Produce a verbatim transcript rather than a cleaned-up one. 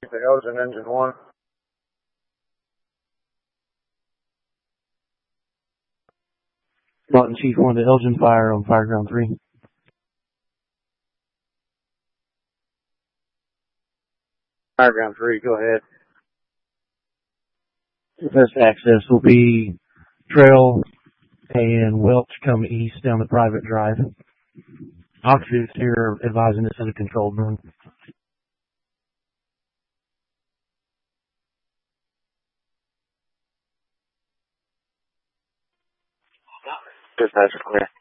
to Elgin, engine one. Lawton Chief one to Elgin, fire on Fireground three. Fireground three, go ahead. Best access will be Trail and Welch come east down the private drive. Oxys here advising this is a controlled burn. Dispatch clear.